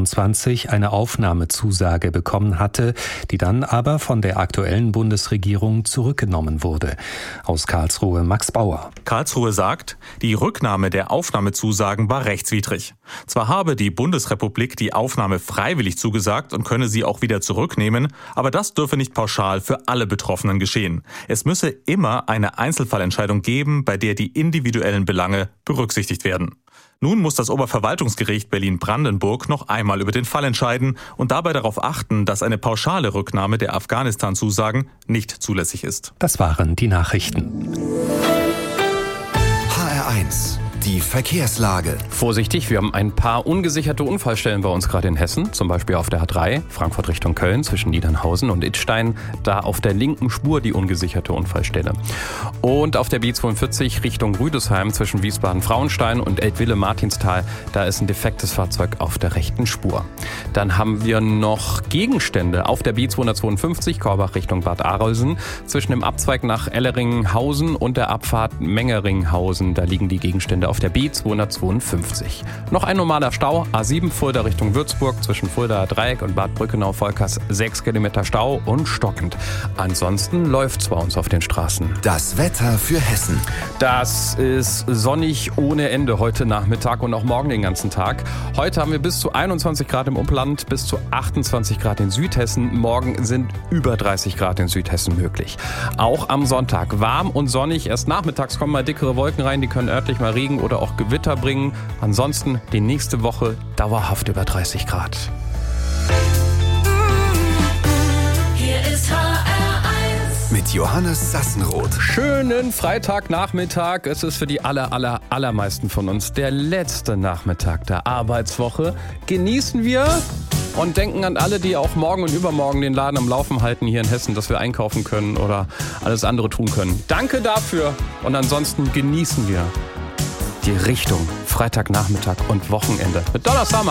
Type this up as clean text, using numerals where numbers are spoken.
2022 eine Aufnahmezusage bekommen hatte, die dann aber von der aktuellen Bundesregierung zurückgenommen wurde. Aus Karlsruhe Max Bauer. Karlsruhe sagt, die Rücknahme der Aufnahmezusagen war rechtswidrig. Zwar habe die Bundesrepublik die Aufnahme freiwillig zugesagt und könne sie auch wieder zurücknehmen, aber das dürfe nicht pauschal für alle Betroffenen geschehen. Es müsse immer eine Einzelfallentscheidung geben, bei der die individuellen Belange berücksichtigt werden. Nun muss das Oberverwaltungsgericht Berlin-Brandenburg noch einmal über den Fall entscheiden und dabei darauf achten, dass eine pauschale Rücknahme der Afghanistan-Zusagen nicht zulässig ist. Das waren die Nachrichten. HR1, die Verkehrslage. Vorsichtig, wir haben ein paar ungesicherte Unfallstellen bei uns gerade in Hessen. Zum Beispiel auf der A3, Frankfurt Richtung Köln, zwischen Niedernhausen und Idstein. Da auf der linken Spur die ungesicherte Unfallstelle. Und auf der B42 Richtung Rüdesheim zwischen Wiesbaden-Frauenstein und Eltville-Martinsthal. Da ist ein defektes Fahrzeug auf der rechten Spur. Dann haben wir noch Gegenstände auf der B252 Korbach Richtung Bad Arolsen. Zwischen dem Abzweig nach Elleringhausen und der Abfahrt Mengeringhausen. Da liegen die Gegenstände auf der B252. Noch ein normaler Stau, A7 Fulda Richtung Würzburg, zwischen Fuldaer Dreieck und Bad Brückenau-Volkers 6 Kilometer Stau und stockend. Ansonsten läuft's bei uns auf den Straßen. Das Wetter für Hessen. Das ist sonnig ohne Ende heute Nachmittag und auch morgen den ganzen Tag. Heute haben wir bis zu 21 Grad im Upland, bis zu 28 Grad in Südhessen. Morgen sind über 30 Grad in Südhessen möglich. Auch am Sonntag warm und sonnig. Erst nachmittags kommen mal dickere Wolken rein, die können örtlich mal Regen oder auch Gewitter bringen. Ansonsten die nächste Woche dauerhaft über 30 Grad. Hier ist HR1 Mit Johannes Sassenroth. Schönen Freitagnachmittag. Es ist für die allermeisten von uns der letzte Nachmittag der Arbeitswoche. Genießen wir und denken an alle, die auch morgen und übermorgen den Laden am Laufen halten hier in Hessen, dass wir einkaufen können oder alles andere tun können. Danke dafür und ansonsten genießen wir die Richtung Freitagnachmittag und Wochenende mit Donna Summer.